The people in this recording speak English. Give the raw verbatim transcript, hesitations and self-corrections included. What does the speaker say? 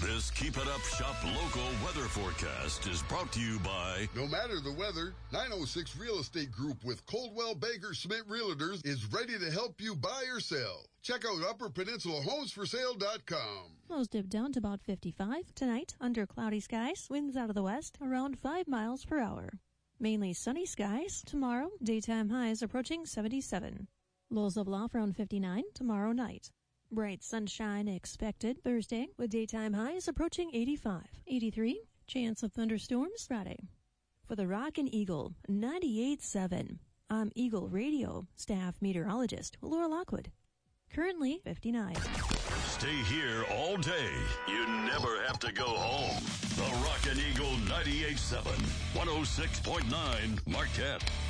This Keep It Up Shop local weather forecast is brought to you by... No matter the weather, nine oh six Real Estate Group with Coldwell Banker Schmidt Realtors is ready to help you buy or sell. Check out upper peninsula homes for sale dot com. Lows dip down to about fifty-five. Tonight, under cloudy skies, winds out of the west around five miles per hour. Mainly sunny skies. Tomorrow, daytime highs approaching seventy-seven. Lows level off around fifty-nine tomorrow night. Bright sunshine expected Thursday with daytime highs approaching eighty-five. eighty-three, chance of thunderstorms Friday. For the Rockin' Eagle, ninety-eight point seven. I'm Eagle Radio staff meteorologist Laura Lockwood. Currently fifty-nine. Stay here all day. You never have to go home. The Rockin' Eagle ninety-eight point seven, one oh six point nine Marquette.